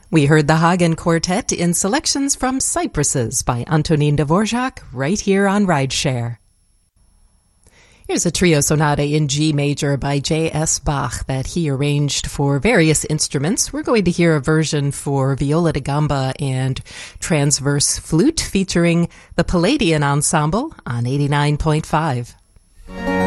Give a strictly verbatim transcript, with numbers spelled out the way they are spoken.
We heard the Hagen Quartet in selections from Cypresses by Antonin Dvorak right here on Rideshare. Here's a trio sonata in G major by J S Bach that he arranged for various instruments. We're going to hear a version for viola da gamba and transverse flute featuring the Palladian Ensemble on eighty-nine point five.